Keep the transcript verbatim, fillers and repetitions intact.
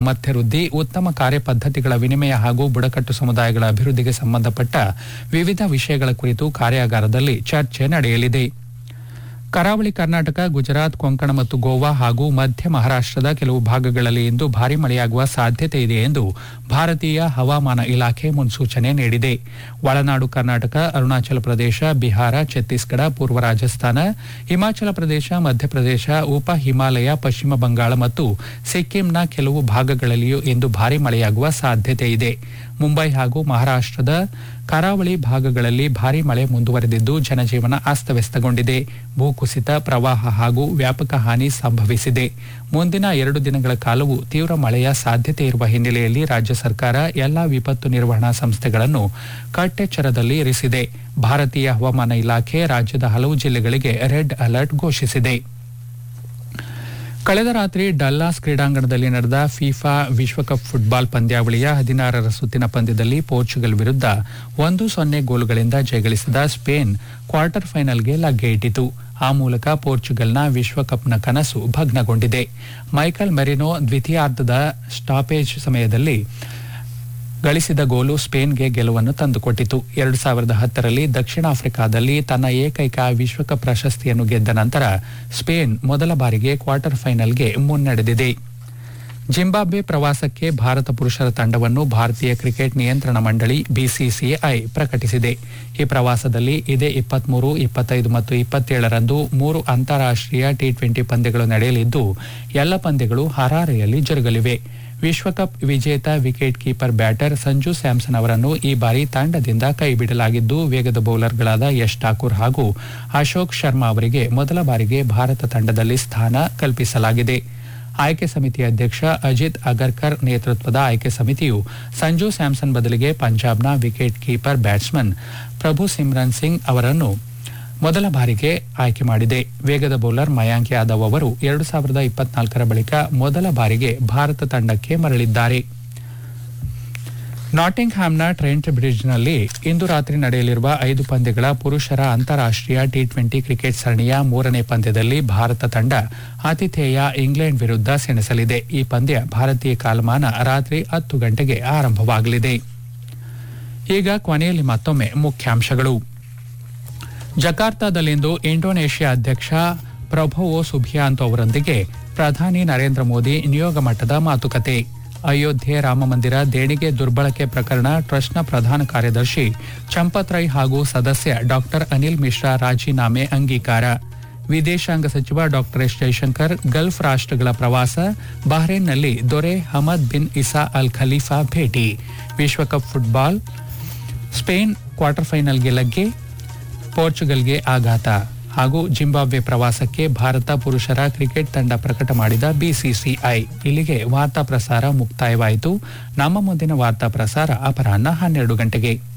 ಮಧ್ಯವೃದ್ಧಿ, ಉತ್ತಮ ಕಾರ್ಯಪದ್ಧತಿಗಳ ವಿನಿಮಯ ಹಾಗೂ ಬುಡಕಟ್ಟು ಸಮುದಾಯಗಳ ಅಭಿವೃದ್ಧಿಗೆ ಸಂಬಂಧಪಟ್ಟ ವಿವಿಧ ವಿಷಯಗಳ ಕುರಿತು ಕಾರ್ಯಾಗಾರದಲ್ಲಿ ಚರ್ಚೆ ನಡೆಯಲಿದೆ. ಕರಾವಳಿ ಕರ್ನಾಟಕ, ಗುಜರಾತ್, ಕೊಂಕಣ ಮತ್ತು ಗೋವಾ ಹಾಗೂ ಮಧ್ಯ ಮಹಾರಾಷ್ಟದ ಕೆಲವು ಭಾಗಗಳಲ್ಲಿ ಇಂದು ಭಾರೀ ಮಳೆಯಾಗುವ ಸಾಧ್ಯತೆ ಇದೆ ಎಂದು ಭಾರತೀಯ ಹವಾಮಾನ ಇಲಾಖೆ ಮುನ್ಸೂಚನೆ ನೀಡಿದೆ. ಒಳನಾಡು ಕರ್ನಾಟಕ, ಅರುಣಾಚಲ ಪ್ರದೇಶ, ಬಿಹಾರ, ಛತ್ತೀಸ್ಗಢ, ಪೂರ್ವ ರಾಜಸ್ಥಾನ, ಹಿಮಾಚಲ ಪ್ರದೇಶ, ಮಧ್ಯಪ್ರದೇಶ, ಉಪ ಹಿಮಾಲಯ, ಪಶ್ಚಿಮ ಬಂಗಾಳ ಮತ್ತು ಸಿಕ್ಕಿಂನ ಕೆಲವು ಭಾಗಗಳಲ್ಲಿಯೂ ಇಂದು ಭಾರೀ ಮಳೆಯಾಗುವ ಸಾಧ್ಯತೆ ಇದೆ. ಮುಂಬೈ ಹಾಗೂ ಮಹಾರಾಷ್ಟದ ಕರಾವಳಿ ಭಾಗಗಳಲ್ಲಿ ಭಾರೀ ಮಳೆ ಮುಂದುವರೆದಿದ್ದು ಜನಜೀವನ ಅಸ್ತವ್ಯಸ್ತಗೊಂಡಿದೆ. ಭೂಕುಸಿತ, ಪ್ರವಾಹ ಹಾಗೂ ವ್ಯಾಪಕ ಹಾನಿ ಸಂಭವಿಸಿದೆ. ಮುಂದಿನ ಎರಡು ದಿನಗಳ ಕಾಲವು ತೀವ್ರ ಮಳೆಯ ಸಾಧ್ಯತೆ ಇರುವ ಹಿನ್ನೆಲೆಯಲ್ಲಿ ರಾಜ್ಯ ಸರ್ಕಾರ ಎಲ್ಲಾ ವಿಪತ್ತು ನಿರ್ವಹಣಾ ಸಂಸ್ಥೆಗಳನ್ನು ಕಟ್ಟೆಚ್ಚರದಲ್ಲಿ ಇರಿಸಿದೆ. ಭಾರತೀಯ ಹವಾಮಾನ ಇಲಾಖೆ ರಾಜ್ಯದ ಹಲವು ಜಿಲ್ಲೆಗಳಿಗೆ ರೆಡ್ ಅಲರ್ಟ್ ಘೋಷಿಸಿದೆ. ಕಳೆದ ರಾತ್ರಿ ಡಲ್ಲಾಸ್ ಕ್ರೀಡಾಂಗಣದಲ್ಲಿ ನಡೆದ ಫಿಫಾ ವಿಶ್ವಕಪ್ ಫುಟ್ಬಾಲ್ ಪಂದ್ಯಾವಳಿಯ ಹದಿನಾರರ ಸುತ್ತಿನ ಪಂದ್ಯದಲ್ಲಿ ಪೋರ್ಚುಗಲ್ ವಿರುದ್ಧ ಒಂದು ಸೊನ್ನೆ ಗೋಲುಗಳಿಂದ ಜಯಗಳಿಸಿದ ಸ್ಪೇನ್ ಕ್ವಾರ್ಟರ್ ಫೈನಲ್ಗೆ ಲಗ್ಗೆ ಇಟ್ಟಿತು. ಆ ಮೂಲಕ ಪೋರ್ಚುಗಲ್ನ ವಿಶ್ವಕಪ್ನ ಕನಸು ಭಗ್ನಗೊಂಡಿದೆ. ಮೈಕಲ್ ಮೆರಿನೋ ದ್ವಿತೀಯಾರ್ಧದ ಸ್ಟಾಪೇಜ್ ಸಮಯದಲ್ಲಿ ಗಳಿಸಿದ ಗೋಲು ಸ್ಪೇನ್ಗೆ ಗೆಲುವನ್ನು ತಂದುಕೊಟ್ಟಿತು. ಎರಡು ಸಾವಿರದ ಹತ್ತರಲ್ಲಿ ದಕ್ಷಿಣ ಆಫ್ರಿಕಾದಲ್ಲಿ ತನ್ನ ಏಕೈಕ ವಿಶ್ವಕಪ್ ಪ್ರಶಸ್ತಿಯನ್ನು ಗೆದ್ದ ನಂತರ ಸ್ಪೇನ್ ಮೊದಲ ಬಾರಿಗೆ ಕ್ವಾರ್ಟರ್ ಫೈನಲ್ಗೆ ಮುನ್ನಡೆದಿದೆ. ಜಿಂಬಾಬ್ವೆ ಪ್ರವಾಸಕ್ಕೆ ಭಾರತ ಪುರುಷರ ತಂಡವನ್ನು ಭಾರತೀಯ ಕ್ರಿಕೆಟ್ ನಿಯಂತ್ರಣ ಮಂಡಳಿ ಬಿಸಿಸಿಐ ಪ್ರಕಟಿಸಿದೆ. ಈ ಪ್ರವಾಸದಲ್ಲಿ ಇದೇ ಇಪ್ಪತ್ಮೂರು, ಇಪ್ಪತ್ತೈದು ಮತ್ತು ಇಪ್ಪತ್ತೇಳರಂದು ಮೂರು ಅಂತಾರಾಷ್ಟೀಯ ಟಿ ಟ್ವೆಂಟಿ ಪಂದ್ಯಗಳು ನಡೆಯಲಿದ್ದು ಎಲ್ಲ ಪಂದ್ಯಗಳು ಹರಾರೆಯಲ್ಲಿ ಜರುಗಲಿವೆ. ವಿಶ್ವಕಪ್ ವಿಜೇತ wicket keeper batter Sanju Samson ಅವರನ್ನು ಈ ಬಾರಿ ತಂಡದಿಂದ ಕೈಬಿಡಲಾಗಿದ್ದು ವೇಗದ ಬೌಲರ್ಗಳಾದ ಯಶ್ ಠಾಕೂರ್ ಹಾಗೂ ಅಶೋಕ್ ಶರ್ಮಾ ಅವರಿಗೆ ಮೊದಲ ಬಾರಿಗೆ ಭಾರತ ತಂಡದಲ್ಲಿ ಸ್ಥಾನ ಕಲ್ಪಿಸಲಾಗಿದೆ. ಆಯ್ಕೆ ಸಮಿತಿ ಅಧ್ಯಕ್ಷ ಅಜಿತ್ ಅಗರ್ಕರ್ ನೇತೃತ್ವದ ಆಯ್ಕೆ ಸಮಿತಿಯು ಸಂಜು ಸ್ಯಾಮ್ಸನ್ ಬದಲಿಗೆ ಪಂಜಾಬ್ನ ವಿಕೆಟ್ ಕೀಪರ್ ಬ್ಯಾಟ್ಸ್ಮನ್ ಪ್ರಭು ಸಿಮ್ರನ್ ಸಿಂಗ್ ಅವರನ್ನು ಮೊದಲ ಬಾರಿಗೆ ಆಯ್ಕೆ ಮಾಡಿದೆ. ವೇಗದ ಬೌಲರ್ ಮಯಾಂಕ್ ಯಾದವ್ ಅವರು ಎರಡು ಸಾವಿರದ ಇಪ್ಪತ್ನಾಲ್ಕರ ಬಳಿಕ ಮೊದಲ ಬಾರಿಗೆ ಭಾರತ ತಂಡಕ್ಕೆ ಮರಳಿದ್ದಾರೆ. ನಾಟಿಂಗ್ ಹ್ಯಾಮ್ನ ಟ್ರೆಂಟ್ ಬ್ರಿಡ್ಜ್ನಲ್ಲಿ ಇಂದು ರಾತ್ರಿ ನಡೆಯಲಿರುವ ಐದು ಪಂದ್ಯಗಳ ಪುರುಷರ ಅಂತಾರಾಷ್ಟೀಯ ಟಿ ಟ್ವೆಂಟಿ ಕ್ರಿಕೆಟ್ ಸರಣಿಯ ಮೂರನೇ ಪಂದ್ಯದಲ್ಲಿ ಭಾರತ ತಂಡ ಆತಿಥೇಯ ಇಂಗ್ಲೆಂಡ್ ವಿರುದ್ಧ ಸೆಣಸಲಿದೆ. ಈ ಪಂದ್ಯ ಭಾರತೀಯ ಕಾಲಮಾನ ರಾತ್ರಿ ಹತ್ತು ಗಂಟೆಗೆ ಆರಂಭವಾಗಲಿದೆ. ಈಗ ಕೊನೆಯಲ್ಲಿ ಮತ್ತೊಮ್ಮೆ ಮುಖ್ಯಾಂಶಗಳು. ಜಕಾರ್ತಾದಲ್ಲಿಂದು ಇಂಡೋನೇಷ್ಯಾ ಅಧ್ಯಕ್ಷ ಪ್ರಭೋವೋ ಸುಬಿಯಾಂತೋ ಅವರೊಂದಿಗೆ ಪ್ರಧಾನಿ ನರೇಂದ್ರ ಮೋದಿ ನಿಯೋಗ ಮಟ್ಟದ ಮಾತುಕತೆ. ಅಯೋಧ್ಯೆ ರಾಮಮಂದಿರ ದೇಣಿಗೆ ದುರ್ಬಳಕೆ ಪ್ರಕರಣ ಟ್ರಸ್ಟ್ನ ಪ್ರಧಾನ ಕಾರ್ಯದರ್ಶಿ ಚಂಪತ್ ರೈ ಹಾಗೂ ಸದಸ್ಯ ಡಾ ಅನಿಲ್ ಮಿಶ್ರಾ ರಾಜೀನಾಮೆ ಅಂಗೀಕಾರ. ವಿದೇಶಾಂಗ ಸಚಿವ ಡಾ ಎಸ್ ಜೈಶಂಕರ್ ಗಲ್ಫ್ ರಾಷ್ಟ್ರಗಳ ಪ್ರವಾಸ. ಬಹ್ರೇನ್ನಲ್ಲಿ ದೊರೆ Hamad bin Isa Al Khalifa ಭೇಟಿ. ವಿಶ್ವಕಪ್ ಫುಟ್ಬಾಲ್ ಸ್ಪೇನ್ ಕ್ವಾರ್ಟರ್ ಫೈನಲ್ಗೆ ಲಗ್ಗೆ, ಪೋರ್ಚುಗಲ್ಗೆ ಆಘಾತ ಹಾಗೂ ಜಿಂಬಾಬ್ವೆ ಪ್ರವಾಸಕ್ಕೆ ಭಾರತ ಪುರುಷರ ಕ್ರಿಕೆಟ್ ತಂಡ ಪ್ರಕಟ ಮಾಡಿದ ಬಿಸಿಸಿಐ. ಇಲ್ಲಿಗೆ ವಾರ್ತಾ ಪ್ರಸಾರ ಮುಕ್ತಾಯವಾಯಿತು. ನಮ್ಮ ಮುಂದಿನ ವಾರ್ತಾ ಪ್ರಸಾರ ಅಪರಾಹ್ನ ಹನ್ನೆರಡು ಗಂಟೆಗೆ.